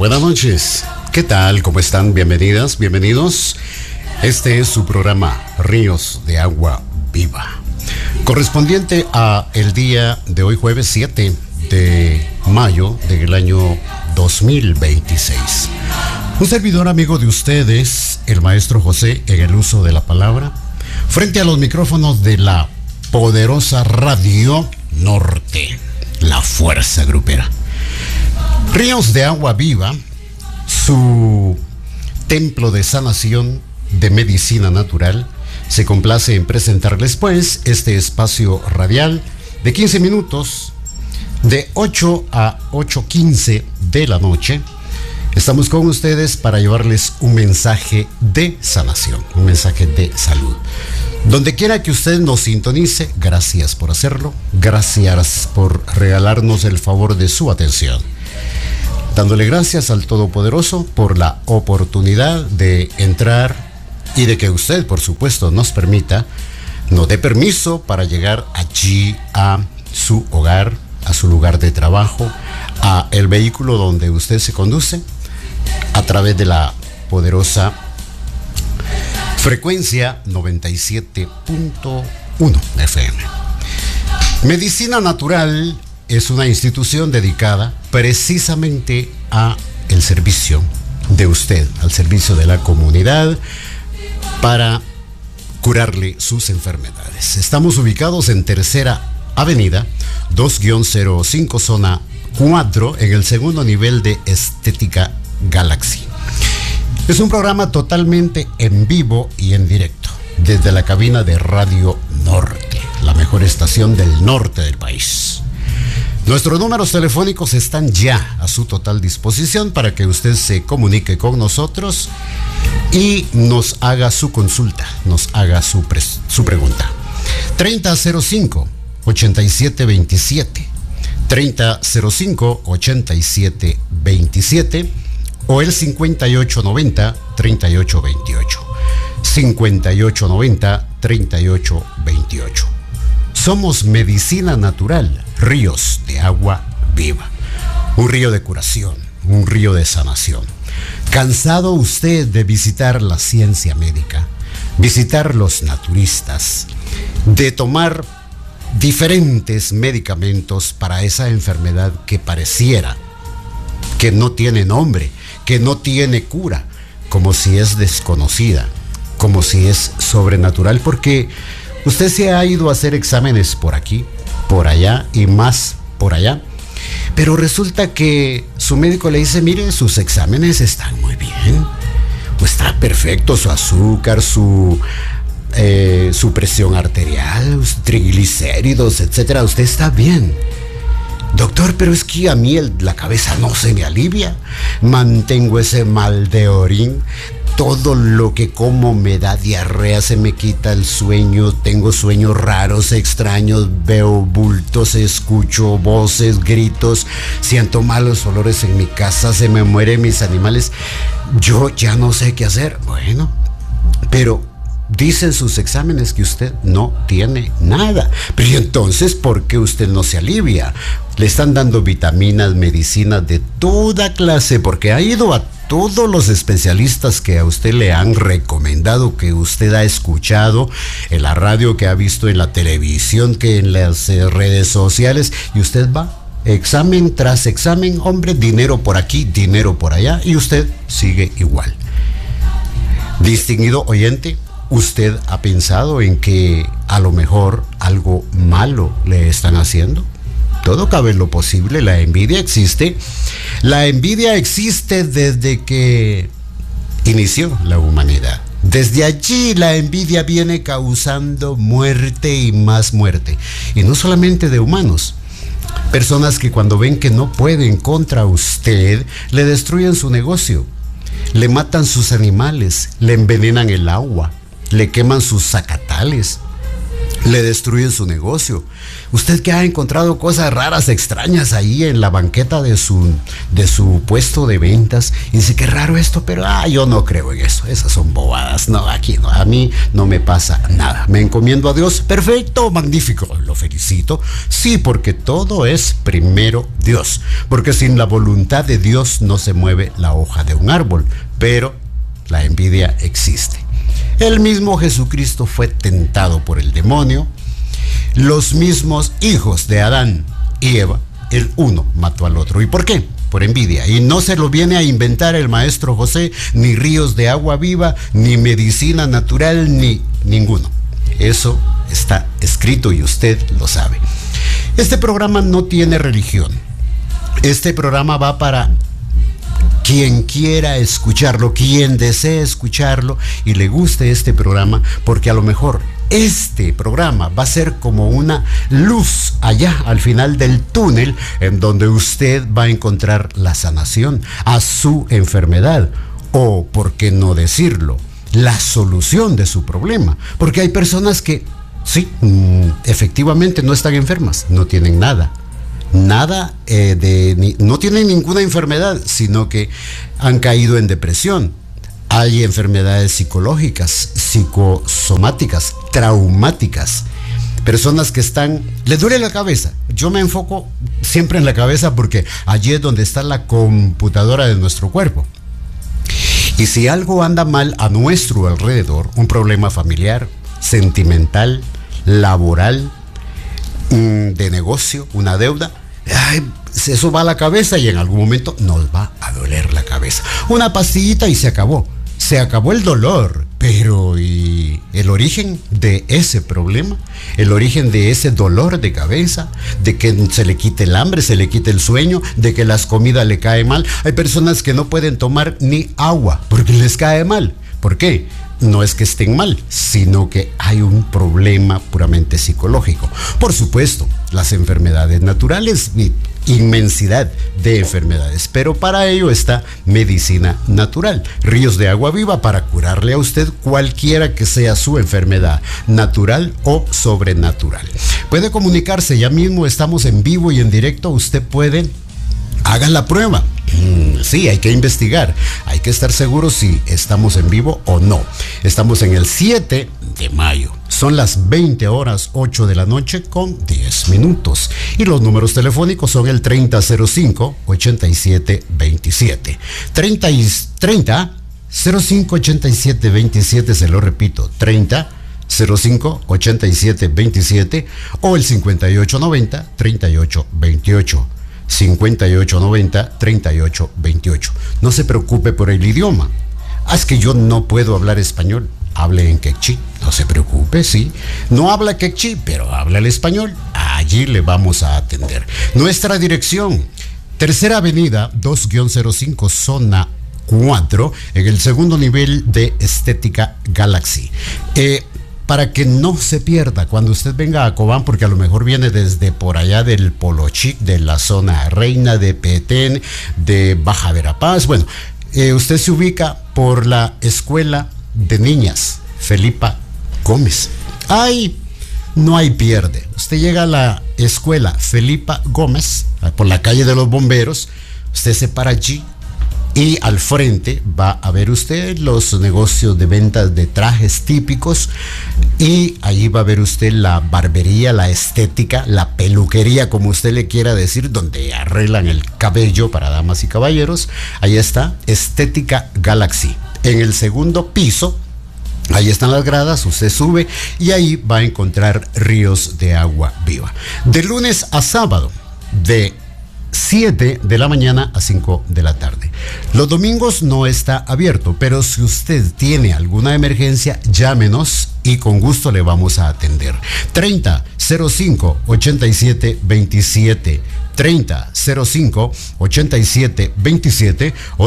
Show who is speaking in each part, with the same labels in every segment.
Speaker 1: buenas noches. ¿Qué tal? ¿Cómo están? Bienvenidas, bienvenidos. Este es su programa Ríos de Agua Viva, correspondiente a el día de hoy, jueves 7 de mayo del año 2026. Un servidor amigo de ustedes, el maestro José, en el uso de la palabra, frente a los micrófonos de la poderosa Radio Norte, la fuerza grupera. Ríos de Agua Viva, su templo de sanación, de medicina natural, se complace en presentarles pues este espacio radial de 15 minutos, de 8 a 8:15 de la noche. Estamos con ustedes para llevarles un mensaje de sanación, un mensaje de salud. Donde quiera que usted nos sintonice, gracias por hacerlo, gracias por regalarnos el favor de su atención. Dándole gracias al Todopoderoso por la oportunidad de entrar y de que usted, por supuesto, nos dé permiso para llegar allí a su hogar, a su lugar de trabajo, a el vehículo donde usted se conduce, a través de la poderosa frecuencia 97.1 FM. Medicina Natural es una institución dedicada precisamente a el servicio de usted, al servicio de la comunidad, para curarle sus enfermedades. Estamos ubicados en Tercera Avenida 2-05, zona 4, en el segundo nivel de Estética Galaxy. Es un programa totalmente en vivo y en directo, desde la cabina de Radio Norte, la mejor estación del norte del país. Nuestros números telefónicos están ya a su total disposición para que usted se comunique con nosotros y nos haga su consulta, nos haga su pregunta. 3005-8727, 3005-8727 o el 5890-3828, 5890-3828. Somos Medicina Natural, Ríos de Agua Viva. Un río de curación, un río de sanación. ¿Cansado usted de visitar la ciencia médica, visitar los naturistas, de tomar diferentes medicamentos para esa enfermedad que pareciera que no tiene nombre, que no tiene cura, como si es desconocida, como si es sobrenatural? Porque usted se ha ido a hacer exámenes por aquí, por allá y más por allá, pero resulta que su médico le dice: mire, sus exámenes están muy bien, pues está perfecto, su azúcar, su presión arterial, triglicéridos, etcétera, usted está bien. Doctor, pero es que a mí la cabeza no se me alivia, mantengo ese mal de orín, todo lo que como me da diarrea, se me quita el sueño, tengo sueños raros, extraños, veo bultos, escucho voces, gritos, siento malos olores en mi casa, se me mueren mis animales, yo ya no sé qué hacer. Bueno, pero dicen sus exámenes que usted no tiene nada. Pero ¿y entonces por qué usted no se alivia? Le están dando vitaminas, medicinas de toda clase, porque ha ido a todos los especialistas que a usted le han recomendado, que usted ha escuchado en la radio, que ha visto en la televisión, que en las redes sociales, y usted va examen tras examen, hombre, dinero por aquí, dinero por allá, y usted sigue igual. Distinguido oyente, ¿usted ha pensado en que a lo mejor algo malo le están haciendo? Todo cabe en lo posible. La envidia existe. La envidia existe desde que inició la humanidad. Desde allí la envidia viene causando muerte y más muerte. Y no solamente de humanos. Personas que cuando ven que no pueden contra usted, le destruyen su negocio, le matan sus animales, le envenenan el agua, le queman sus zacatales. le destruyen su negocio. Usted que ha encontrado cosas raras, extrañas ahí en la banqueta de su puesto de ventas y dice, qué raro esto, pero yo no creo en eso, esas son bobadas, no, aquí no, a mí no me pasa nada, me encomiendo a Dios, perfecto, magnífico, lo felicito, sí, porque todo es primero Dios, porque sin la voluntad de Dios no se mueve la hoja de un árbol, pero la envidia existe. El mismo Jesucristo fue tentado por el demonio. Los mismos hijos de Adán y Eva, el uno mató al otro. ¿Y por qué? Por envidia. Y no se lo viene a inventar el maestro José, ni ríos de agua viva, ni medicina natural, ni ninguno. Eso está escrito y usted lo sabe. Este programa no tiene religión. Este programa va para quien quiera escucharlo, quien desee escucharlo y le guste este programa, porque a lo mejor este programa va a ser como una luz allá al final del túnel en donde usted va a encontrar la sanación a su enfermedad o, por qué no decirlo, la solución de su problema, porque hay personas que sí, efectivamente no están enfermas, no tienen nada, no tienen ninguna enfermedad, sino que han caído en depresión. Hay enfermedades psicológicas, psicosomáticas, traumáticas. Personas que les duele la cabeza. Yo me enfoco siempre en la cabeza porque allí es donde está la computadora de nuestro cuerpo. Y si algo anda mal a nuestro alrededor, un problema familiar, sentimental, laboral, de negocio, una deuda, eso va a la cabeza y en algún momento nos va a doler la cabeza. Una pastillita y se acabó el dolor, pero ¿y el origen de ese problema? El origen de ese dolor de cabeza, de que se le quite el hambre, se le quite el sueño, de que las comidas le caen mal. Hay personas que no pueden tomar ni agua porque les cae mal. ¿Por qué? No es que estén mal, sino que hay un problema puramente psicológico. Por supuesto, las enfermedades naturales, inmensidad de enfermedades, pero para ello está medicina natural, ríos de agua viva para curarle a usted cualquiera que sea su enfermedad, natural o sobrenatural. Puede comunicarse, ya mismo estamos en vivo y en directo, usted puede, haga la prueba. Sí, hay que investigar, hay que estar seguros si estamos en vivo o no. Estamos en el 7 de mayo, son las 20 horas 8 de la noche con 10 minutos. Y los números telefónicos son el 3005-8727. 3005-8727, se lo repito, 3005-8727 o el 5890-3828. 5890-3828. No se preocupe por el idioma. Es que yo no puedo hablar español. Hable en quechí. No se preocupe, sí. No habla quechí, pero habla el español. Allí le vamos a atender. Nuestra dirección: Tercera Avenida 2-05, zona 4, en el segundo nivel de Estética Galaxy. Para que no se pierda cuando usted venga a Cobán, porque a lo mejor viene desde por allá del Polo Chic, de la zona Reina, de Petén, de Baja Verapaz. Bueno, usted se ubica por la Escuela de Niñas Felipa Gómez. No hay pierde. Usted llega a la Escuela Felipa Gómez, por la calle de los Bomberos, usted se para allí. Y al frente va a ver usted los negocios de ventas de trajes típicos y allí va a ver usted la barbería, la estética, la peluquería, como usted le quiera decir, donde arreglan el cabello para damas y caballeros. Ahí está, Estética Galaxy. En el segundo piso, ahí están las gradas, usted sube y ahí va a encontrar ríos de agua viva. De lunes a sábado, de 7 de la mañana a 5 de la tarde. Los domingos no está abierto, pero si usted tiene alguna emergencia, llámenos y con gusto le vamos a atender. 3005-8727. 3005-8727 o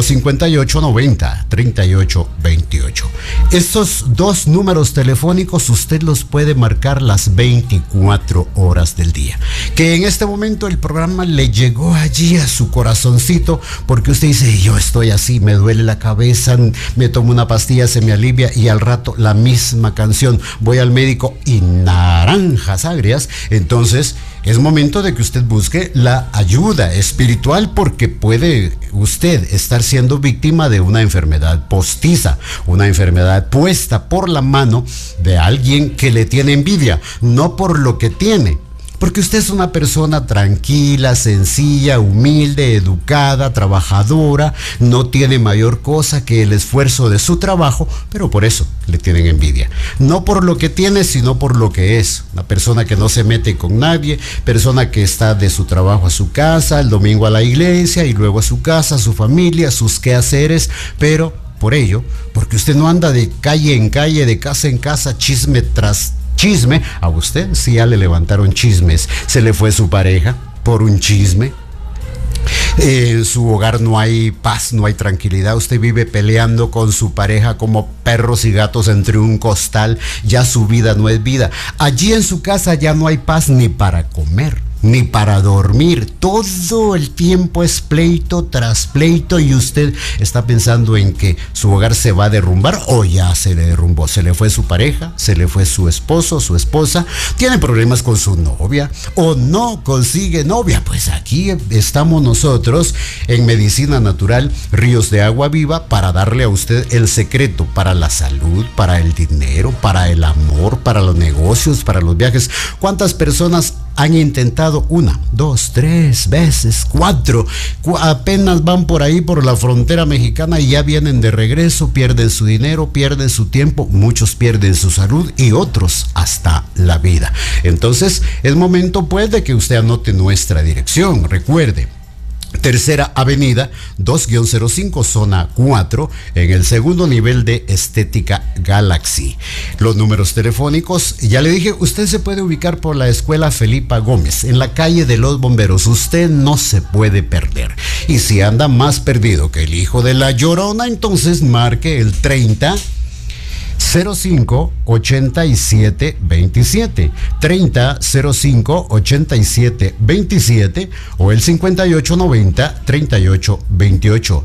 Speaker 1: 5890-3828. Estos dos números telefónicos usted los puede marcar las 24 horas del día. Que en este momento el programa le llegó allí a su corazoncito porque usted dice, yo estoy así, me duele la cabeza, me tomo una pastilla, se me alivia, y al rato la misma canción, voy al médico y naranjas agrias. Entonces es momento de que usted busque la ayuda espiritual, porque puede usted estar siendo víctima de una enfermedad postiza, una enfermedad puesta por la mano de alguien que le tiene envidia, no por lo que tiene. Porque usted es una persona tranquila, sencilla, humilde, educada, trabajadora, no tiene mayor cosa que el esfuerzo de su trabajo, pero por eso le tienen envidia. No por lo que tiene, sino por lo que es. Una persona que no se mete con nadie, persona que está de su trabajo a su casa, el domingo a la iglesia y luego a su casa, a su familia, sus quehaceres, pero por ello, porque usted no anda de calle en calle, de casa en casa, chisme tras chisme. A usted sí ya le levantaron chismes, se le fue su pareja por un chisme, en su hogar no hay paz, no hay tranquilidad, usted vive peleando con su pareja como perros y gatos entre un costal, ya su vida no es vida. Allí en su casa ya no hay paz ni para comer, ni para dormir, todo el tiempo es pleito tras pleito, y usted está pensando en que su hogar se va a derrumbar o ya se le derrumbó. Se le fue su pareja, se le fue su esposo, su esposa, tiene problemas con su novia o no consigue novia. Pues aquí estamos nosotros en Medicina Natural Ríos de Agua Viva para darle a usted el secreto para la salud, para el dinero, para el amor, para los negocios, para los viajes. ¿Cuántas personas han intentado 1, 2, 3 veces, 4, apenas van por ahí por la frontera mexicana y ya vienen de regreso, pierden su dinero, pierden su tiempo, muchos pierden su salud y otros hasta la vida? Entonces es momento pues de que usted anote nuestra dirección. Recuerde, Tercera Avenida 2-05, zona 4, en el segundo nivel de Estética Galaxy. Los números telefónicos, ya le dije, usted se puede ubicar por la Escuela Felipa Gómez, en la calle de los Bomberos. Usted no se puede perder. Y si anda más perdido que el hijo de la Llorona, entonces marque el 3005-8727, 3005-8727 o el 5890-3828,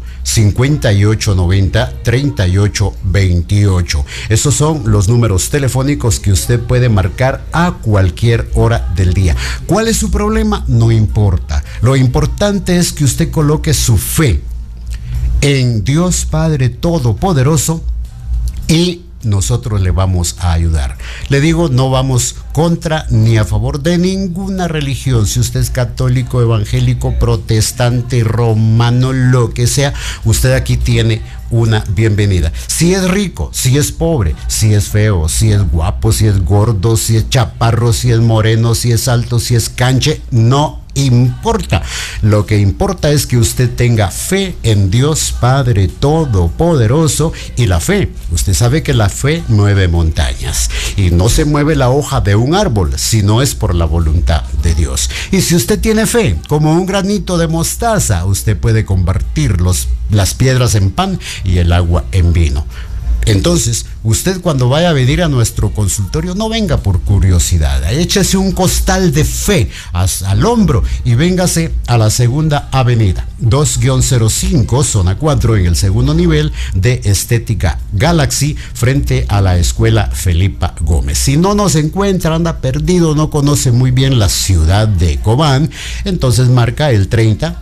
Speaker 1: 5890-3828. Esos son los números telefónicos que usted puede marcar a cualquier hora del día. ¿Cuál es su problema? No importa. Lo importante es que usted coloque su fe en Dios Padre Todopoderoso y nosotros le vamos a ayudar. Le digo, no vamos contra ni a favor de ninguna religión. Si usted es católico, evangélico, protestante, romano, lo que sea, usted aquí tiene una bienvenida. Si es rico, si es pobre, si es feo, si es guapo, si es gordo, si es chaparro, si es moreno, si es alto, si es canche, no importa. Lo que importa es que usted tenga fe en Dios Padre Todopoderoso. Y la fe, usted sabe que la fe mueve montañas y no se mueve la hoja de un árbol si no es por la voluntad de Dios. Y si usted tiene fe como un granito de mostaza, usted puede convertir las piedras en pan y el agua en vino. Entonces, usted cuando vaya a venir a nuestro consultorio, no venga por curiosidad, échese un costal de fe al hombro y véngase a la Segunda Avenida 2-05, zona 4, en el segundo nivel de Estética Galaxy, frente a la Escuela Felipa Gómez. Si no nos encuentra, anda perdido, no conoce muy bien la ciudad de Cobán, entonces marca el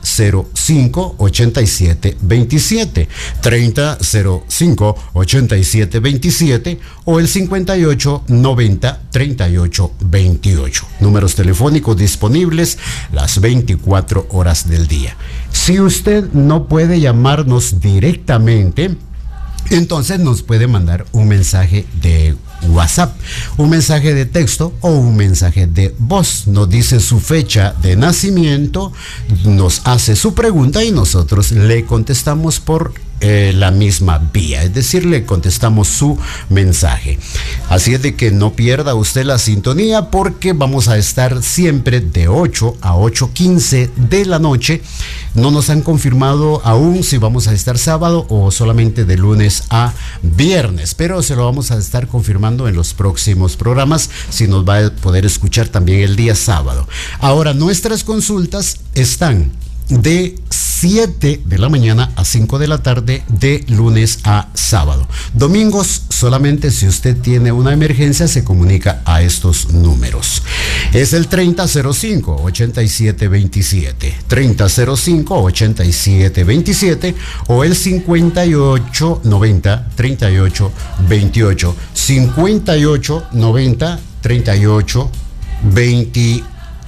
Speaker 1: 3005-8727, 3005-8727 o el 5890-3828. Números telefónicos disponibles las 24 horas del día. Si usted no puede llamarnos directamente, entonces nos puede mandar un mensaje de WhatsApp, un mensaje de texto o un mensaje de voz. Nos dice su fecha de nacimiento, nos hace su pregunta y nosotros le contestamos por la misma vía, es decir, le contestamos su mensaje. Así es de que no pierda usted la sintonía, porque vamos a estar siempre de 8 a 8:15 de la noche. No nos han confirmado aún si vamos a estar sábado o solamente de lunes a viernes, pero se lo vamos a estar confirmando en los próximos programas, si nos va a poder escuchar también el día sábado. Ahora, nuestras consultas están de 7 de la mañana a 5 de la tarde de lunes a sábado. Domingos solamente si usted tiene una emergencia se comunica a estos números. Es el 3005-8727, 3005-8727 o el 5890-3828, 5890-3828.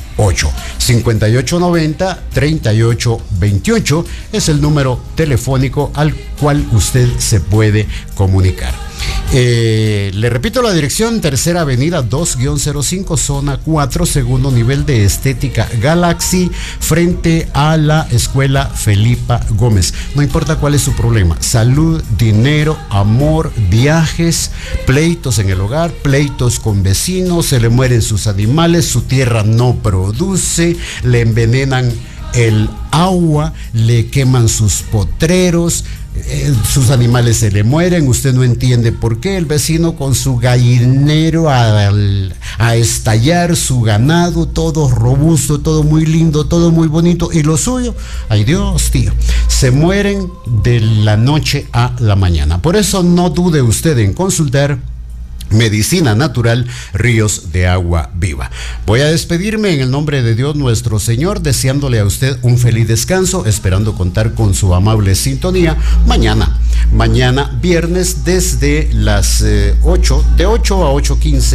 Speaker 1: 5890-3828 es el número telefónico al cual usted se puede comunicar. Le repito la dirección: Tercera Avenida 2-05, zona 4, segundo nivel de Estética Galaxy, frente a la Escuela Felipa Gómez. No importa cuál es su problema: salud, dinero, amor, viajes, pleitos en el hogar, pleitos con vecinos, se le mueren sus animales, su tierra no produce, le envenenan el agua, le queman sus potreros, sus animales se le mueren, usted no entiende por qué, el vecino con su gallinero a estallar, su ganado, todo robusto, todo muy lindo, todo muy bonito, y lo suyo, ay Dios, tío, se mueren de la noche a la mañana. Por eso no dude usted en consultar Medicina Natural Ríos de Agua Viva. Voy a despedirme en el nombre de Dios nuestro Señor, deseándole a usted un feliz descanso, esperando contar con su amable sintonía mañana viernes, desde las 8, de 8 a 8:15.